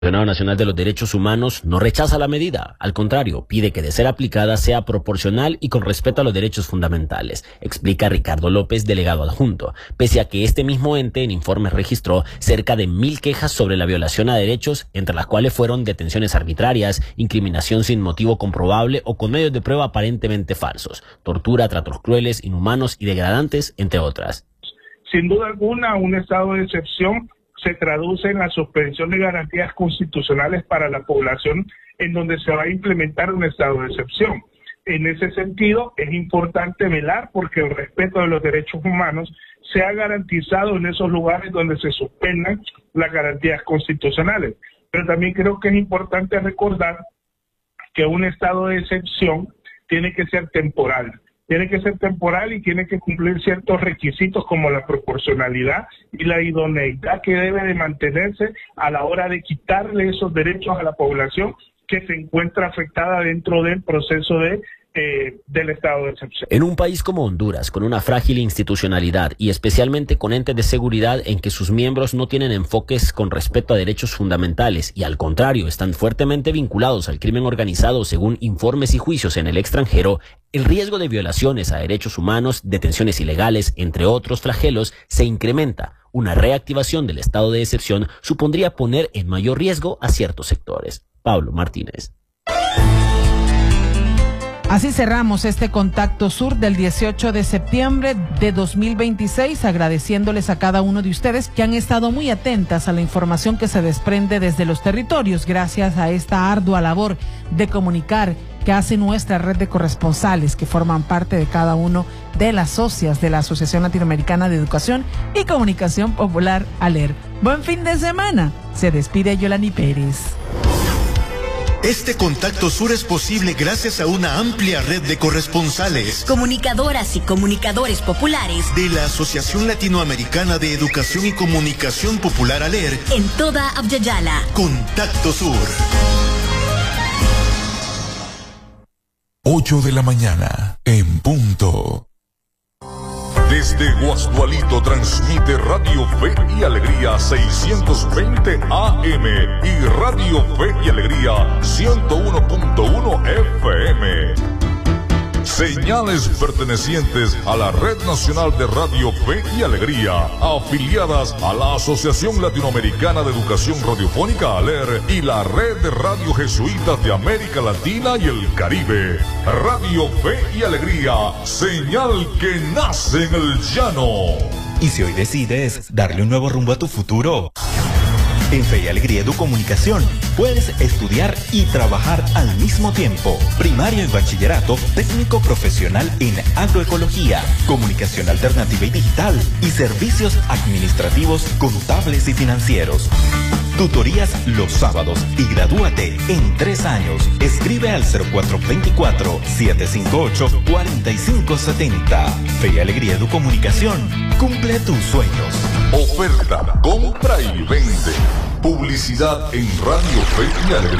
El Comisionado Nacional de los Derechos Humanos no rechaza la medida, al contrario, pide que de ser aplicada sea proporcional y con respeto a los derechos fundamentales, explica Ricardo López, delegado adjunto, pese a que este mismo ente en informes registró cerca de 1.000 quejas sobre la violación a derechos, entre las cuales fueron detenciones arbitrarias, incriminación sin motivo comprobable o con medios de prueba aparentemente falsos, tortura, tratos crueles, inhumanos y degradantes, entre otras. Sin duda alguna, un estado de excepción se traduce en la suspensión de garantías constitucionales para la población en donde se va a implementar un estado de excepción. En ese sentido, es importante velar porque el respeto de los derechos humanos sea garantizado en esos lugares donde se suspendan las garantías constitucionales. Pero también creo que es importante recordar que un estado de excepción tiene que ser temporal. Tiene que ser temporal y tiene que cumplir ciertos requisitos como la proporcionalidad y la idoneidad que debe de mantenerse a la hora de quitarle esos derechos a la población que se encuentra afectada dentro del proceso del estado de excepción. En un país como Honduras, con una frágil institucionalidad y especialmente con entes de seguridad en que sus miembros no tienen enfoques con respecto a derechos fundamentales y al contrario están fuertemente vinculados al crimen organizado según informes y juicios en el extranjero, el riesgo de violaciones a derechos humanos, detenciones ilegales, entre otros flagelos, se incrementa. Una reactivación del estado de excepción supondría poner en mayor riesgo a ciertos sectores. Pablo Martínez. Así cerramos este Contacto Sur del 18 de septiembre de 2026, agradeciéndoles a cada uno de ustedes que han estado muy atentas a la información que se desprende desde los territorios, gracias a esta ardua labor de comunicar que hace nuestra red de corresponsales que forman parte de cada uno de las socias de la Asociación Latinoamericana de Educación y Comunicación Popular, ALER. Buen fin de semana. Se despide Yolani Pérez. Este Contacto Sur es posible gracias a una amplia red de corresponsales, comunicadoras y comunicadores populares de la Asociación Latinoamericana de Educación y Comunicación Popular, ALER, en toda Abya-Yala. Contacto Sur. 8 de la mañana, en punto. Desde Guasdualito transmite Radio Fe y Alegría 620 AM y Radio Fe y Alegría 101.1 FM. Señales pertenecientes a la Red Nacional de Radio Fe y Alegría, afiliadas a la Asociación Latinoamericana de Educación Radiofónica, ALER, y la Red de Radio Jesuitas de América Latina y el Caribe. Radio Fe y Alegría, señal que nace en el llano. Y si hoy decides darle un nuevo rumbo a tu futuro, en Fe y Alegría Educomunicación puedes estudiar y trabajar al mismo tiempo. Primario y bachillerato, técnico profesional en agroecología, comunicación alternativa y digital y servicios administrativos, contables y financieros. Tutorías los sábados y gradúate en 3 años. Escribe al 0424-758-4570. Fe y Alegría Educomunicación. Cumple tus sueños. Oferta, compra y vende. Publicidad en Radio Fe y Alegría.